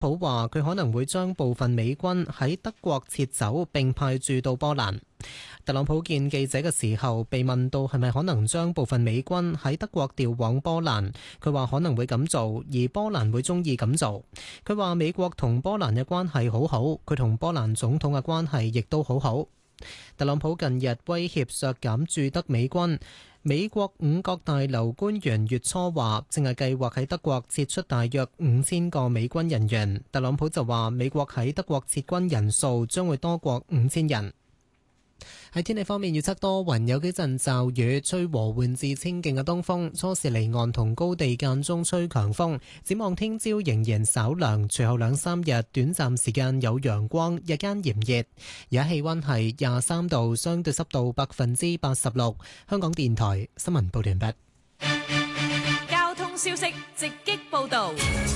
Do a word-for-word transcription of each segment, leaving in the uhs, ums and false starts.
普話佢可能會將部分美軍喺德國撤走並派駐到波蘭。特朗普見記者嘅時候被問到係咪可能將部分美軍喺德國調往波蘭，佢話可能會咁做，而波蘭會中意咁做。佢話美國同波蘭嘅關係好好，佢同波蘭總統嘅關係亦都好好。特朗普近日威脅削減駐德美軍。美國五角大樓官員月初話，正係計劃喺德國撤出大約五千個美軍人員。特朗普就話，美國喺德國撤軍人數將會多過五千人。喺天氣方面，預測多雲，有幾陣驟雨，吹和緩至清勁嘅東風，初時離岸同高地間中吹強風。展望聽朝仍然稍涼，隨後兩三日短暫時間有陽光，日間炎熱。而家氣溫係廿三度，相對濕度百分之八十六。香港電台新聞報完畢。 交通消息直擊報道。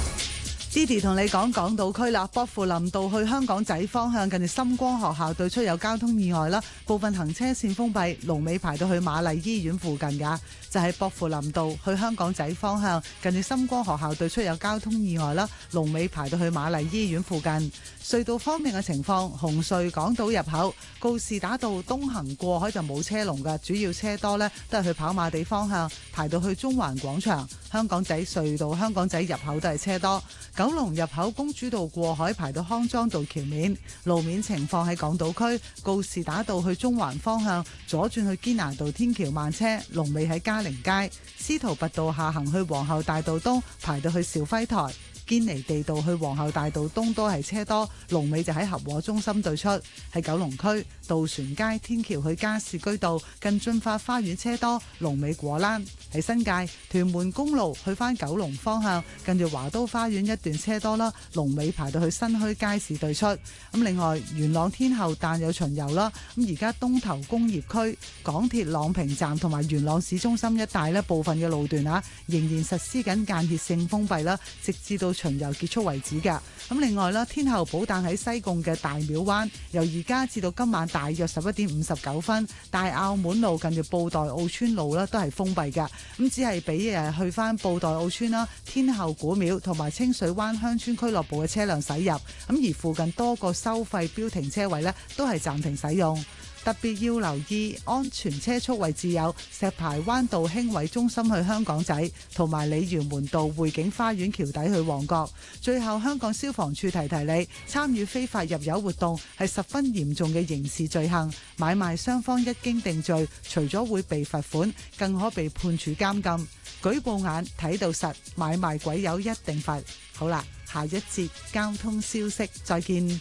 Didi 同你講港島區啦，薄扶林道去香港仔方向，近住深光學校對出有交通意外啦，部分行車線封閉，龍尾排到去瑪麗醫院附近噶。就係薄扶林道去香港仔方向，近住深光學校對出有交通意外啦，龍尾排到去瑪麗醫院附近。隧道方面嘅情況，紅隧港島入口告士打道東行過海就冇車龍噶，主要車多呢都係去跑馬地方向，排到去中環廣場。香港仔隧道香港仔入口都係車多。九龍入口公主道過海排到康莊道橋面。路面情況喺港島區告士打道去中環方向，左轉去堅拿道天橋慢車，龍尾喺嘉陵街。司徒拔道下行去皇后大道東，排到去肇輝台。堅尼地道去皇后大道東都係車多，龍尾就喺合和中心對出。喺九龍區渡船街天橋去加士居道近駿發花園車多，龍尾果欄。喺新界屯門公路去返九龍方向，近住華都花園一段車多啦，龍尾排到去新墟街市對出。咁另外元朗天后誕有巡遊啦，咁而家東頭工業區港鐵朗屏站同埋元朗市中心一帶呢部分嘅路段啊，仍然實施緊間歇性封閉啦，直至到巡遊結束為止㗎。咁另外啦，天后寶誕喺西貢嘅大廟灣，由而家至到今晚大約十一點五十九分，大澳門路近住布袋澳村路呢都係封閉㗎。咁只係俾誒去翻布袋澳村啦、天后古廟同埋清水灣鄉村俱樂部嘅車輛駛入。咁而附近多個收費標停車位呢都係暫停使用。特別要留意安全車速位置有石排灣道興偉中心去香港仔，同埋鯉魚門道匯景花園橋底去旺角。最後，香港消防處提提你，參與非法入油活動係十分嚴重嘅刑事罪行，買賣雙方一經定罪，除咗會被罰款，更可被判處監禁。舉報眼睇到實，買賣鬼友一定罰。好啦，下一節交通消息，再見。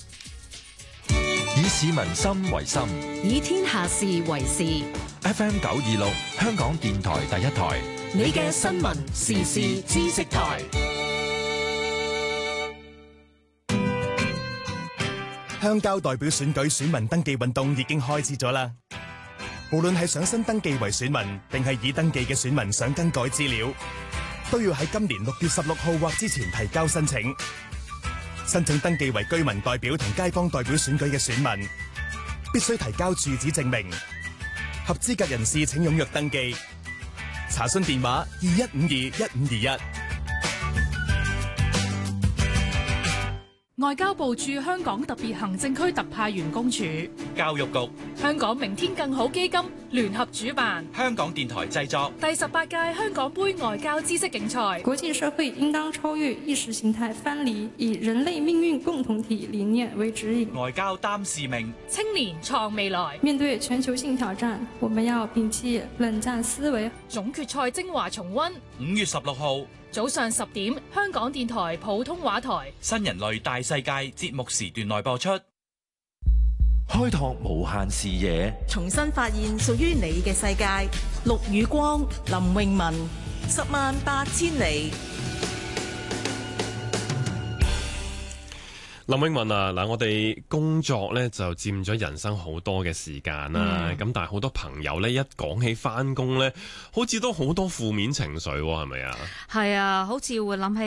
以市民心為心， 以天下事為事。 F M 九二六，香港電台第一台， 你嘅新聞時事知識台。 鄉郊代表選舉選民登記運動已經開始咗啦。無論係想新登記為選民，定係已登記嘅選民想更改資料，都要喺今年六月十六號或之前提交申請。申請登記為居民代表同街坊代表選舉嘅選民，必須提交住址證明。合資格人士請踴躍登記。查詢電話二一五二一五二一。 外交部駐香港特別行政區特派員公署、 教育局、 香港明天更好基金聯合主辦， 香港電台製作第十八屆香港杯外交知識競賽。 國際社會應當超越意識形態藩籬，以人類命運共同體理念為指引。 外交擔使命， 青年創未來。 面對全球性挑戰，我們要摒棄冷戰思維。 總決賽精華重溫， 五月十六號早上十點，香港電台普通話台新人類大世界節目時段內播出。 開拓無限視野， 重新發現屬於你嘅世界。陸宇光、林詠雯，十萬八千里。 林詠雯啊，嗱，我哋工作咧就佔咗人生好多嘅時間啦。咁、嗯、但係好多朋友咧，一講起返工咧，好似都好多負面情緒，係咪啊？ 係啊，好似會諗起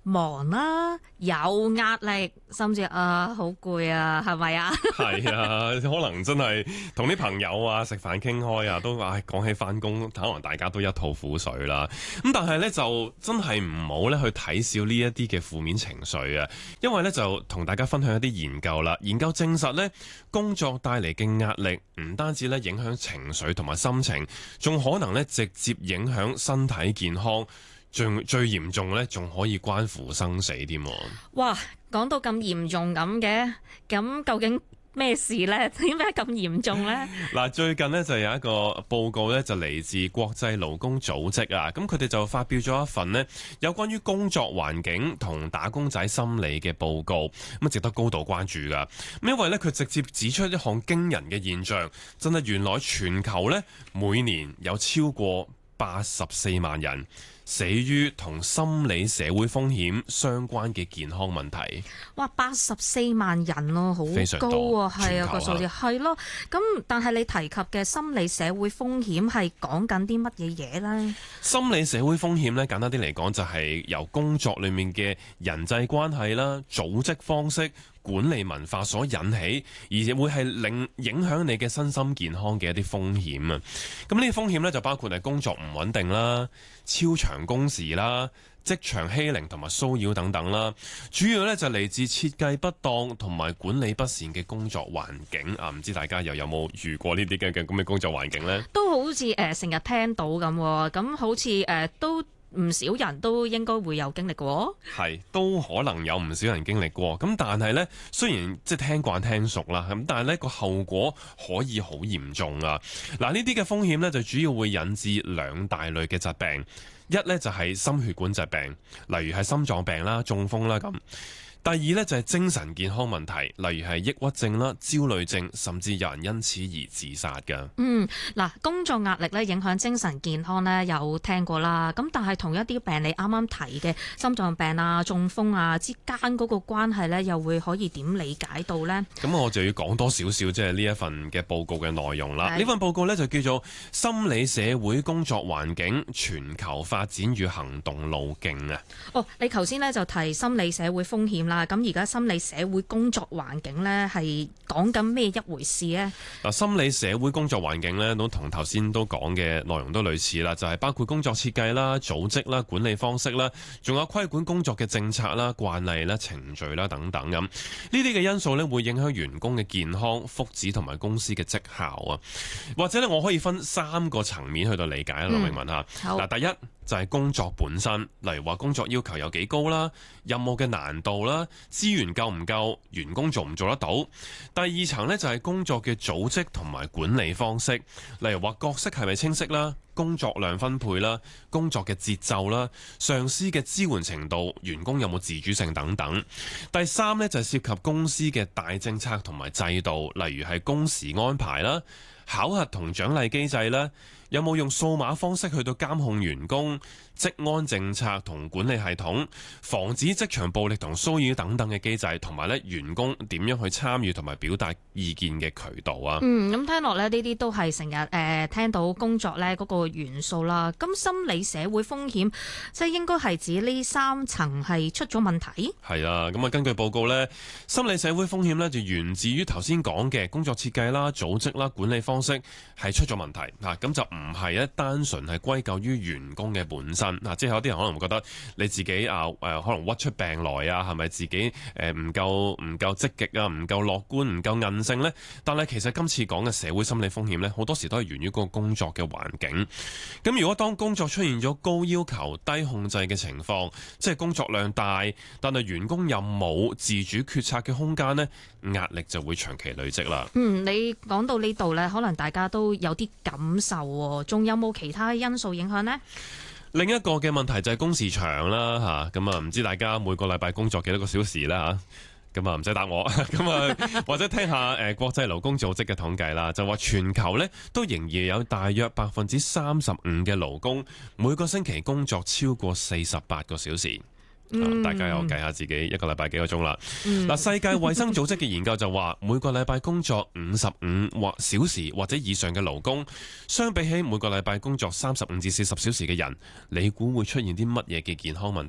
忙啦，有壓力，甚至啊好攰啊，係咪啊？ 係啊，可能真係同啲朋友啊食飯傾開啊，都唉講起返工，可能大家都一肚苦水啦。咁但係呢，就真係唔好咧去睇小呢一啲嘅負面情緒啊，因為呢，就同大家分享一啲研究啦。研究證實呢，工作帶嚟嘅壓力唔單止咧影響情緒同埋心情，仲可能咧直接影響身體健康。最最嚴重咧，仲可以關乎生死添。 哇，講到咁嚴重咁嘅，咁究竟咩事呢？點解咁嚴重呢？ 嗱，最近呢，就有一個報告咧，就嚟自國際勞工組織啊，咁佢哋就發表咗一份呢有關於工作環境同打工仔心理嘅報告，咁值得高度關注噶。咁因為咧，佢直接指出一項驚人嘅現象，真係原來全球咧每年有超過八十四萬人死於同心理社會風險相關嘅健康問題。 哇，八十四萬人咯，好高啊，係啊個數字係咯。咁但係你提及嘅心理社會風險係講緊啲乜嘢嘢呢？ 心理社會風險咧，簡單啲嚟講就係由工作裡面嘅人際關係啦、組織方式、管理文化所引起，而且會係令影響你嘅身心健康嘅一啲風險啊。咁呢啲風險咧就包括係工作唔穩定啦、超長工時啦、職場欺凌同埋騷擾等等啦。主要咧就嚟自設計不當同埋管理不善嘅工作環境啊。唔知大家又有冇遇過呢啲嘅咁嘅工作環境呢？ 都好似誒成日聽到咁，咁好似誒、呃、都。唔少人都應該會有經歷過， 係都可能有唔少人經歷過。咁但係呢，雖然即係聽慣聽熟啦，咁但係呢個後果可以好嚴重啊！嗱，呢啲嘅風險呢，就主要會引致兩大類嘅疾病，一呢，就係心血管疾病，例如係心臟病啦、中風啦咁。第二呢，就係精神健康問題，例如係抑鬱症啦、焦慮症，甚至有人因此而自殺㗎。 嗯，嗱，工作壓力咧影響精神健康咧，有聽過啦。咁但係同一啲病你啱啱提嘅心臟病啊、中風啊之間嗰個關係咧，又會可以點理解到呢？咁我就要講多少少即係呢一份嘅報告嘅內容啦。呢份報告咧就叫做《心理社會工作環境全球發展與行動路徑》啊。 哦，你頭先咧就提心理社會風險啦。咁而家心理社會工作環境呢，係講緊咩一回事呢？ 嗱，心理社會工作環境呢，都同頭先都講嘅內容都類似啦，就係包括工作設計啦、組織啦、管理方式啦，仲有規管工作嘅政策啦、慣例啦、程序啦等等咁。呢啲嘅因素呢，會影響員工嘅健康、福祉同埋公司嘅績效啊。或者呢，我可以分三個層面去到理解啊，羅明文嚇。嗱，第一就係工作本身，例如話工作要求有幾高啦，任務嘅難度啦，資源夠唔夠，員工做唔做得到。第二層呢，就係工作嘅組織同埋管理方式，例如話角色係咪清晰啦，工作量分配啦，工作嘅節奏啦，上司嘅支援程度，員工有冇自主性等等。第三呢，就係涉及公司嘅大政策同埋制度，例如係工時安排啦、考核同獎勵機制啦，有冇用數碼方式去到監控員工、職安政策同管理系統、防止職場暴力同騷擾等等嘅機制，同埋咧員工點樣去參與同埋表達意見嘅渠道啊？ 嗯，咁聽落咧，呢啲都係成日誒聽到工作咧嗰個元素啦。咁心理社會風險，即係應該係指呢三層係出咗問題？係啊，咁啊根據報告咧，心理社會風險咧就源自於頭先講嘅工作設計啦、組織啦、管理方式係出咗問題嚇，咁就唔係咧單純係歸咎於員工嘅本身。嗱，即係有啲人可能會覺得你自己啊誒、呃，可能屈出病來啊，係咪自己誒唔夠唔夠積極啊，唔夠樂觀，唔夠韌性呢？但係其實今次講嘅社會心理風險呢，好多時都係源於嗰個工作嘅環境。咁如果當工作出現咗高要求、低控制嘅情況，即係工作量大，但係員工又冇自主決策嘅空間呢，壓力就會長期累積啦。 嗯，你講到呢度呢，可能大家都有啲感受喎，仲有冇其他因素影響呢？ 另一個嘅問題就係工時長啦嚇，咁啊唔知大家每個禮拜工作幾多個小時啦嚇，咁啊唔使答我，咁啊或者聽下誒國際勞工組織嘅統計啦，就話全球呢都仍然有大約百分之三十五嘅勞工每個星期工作超過四十八個小時。嗯、大家又計下自己一個禮拜幾個鐘啦。嗱、嗯，世界衛生組織嘅研究就話，每個禮拜工作五十五或小時或者以上嘅勞工，相比起每個禮拜工作三十五至四十小時嘅人，你估會出現啲乜嘢嘅健康問題？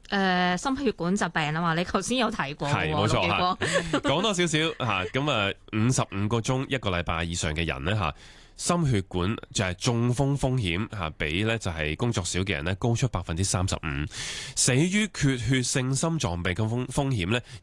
誒心血管疾病啊嘛，你頭先有提過， 係冇錯嚇。講多少少嚇，咁啊五十五個鐘一個禮拜以上嘅人呢，嚇，心血管就係中風風險嚇，比呢就係工作少嘅人呢高出百分之三十五，死於缺血性心臟病嘅風風險呢